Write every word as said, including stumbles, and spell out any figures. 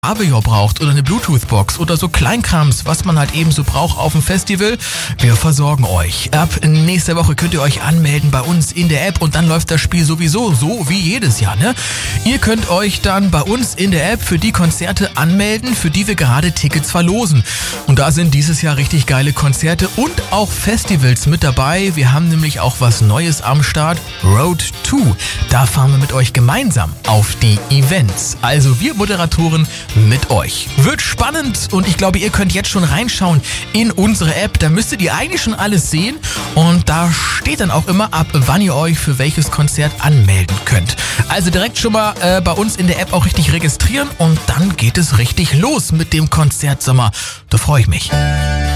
Avio braucht oder eine Bluetooth-Box oder so Kleinkrams, was man halt eben so braucht auf dem Festival, wir versorgen euch. Ab nächster Woche könnt ihr euch anmelden bei uns in der App und dann läuft das Spiel sowieso so wie jedes Jahr, ne? Ihr könnt euch dann bei uns in der App für die Konzerte anmelden, für die wir gerade Tickets verlosen. Und da sind dieses Jahr richtig geile Konzerte und auch Festivals mit dabei. Wir haben nämlich auch was Neues am Start, Road to. Da fahren wir mit euch gemeinsam auf die Events. Also wir Moderatoren mit euch. Wird spannend und ich glaube, ihr könnt jetzt schon reinschauen in unsere App. Da müsstet ihr eigentlich schon alles sehen und da steht dann auch immer, ab wann ihr euch für welches Konzert anmelden könnt. Also direkt schon mal äh, bei uns in der App auch richtig registrieren und dann geht es richtig los mit dem Konzertsommer. Da freue ich mich.